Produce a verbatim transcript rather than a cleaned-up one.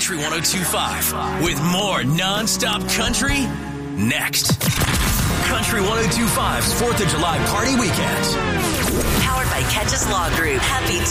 Country one oh two point five with more nonstop country next. Country one oh two point five's fourth of July Party Weekend. Powered by Catches Law Group. Happy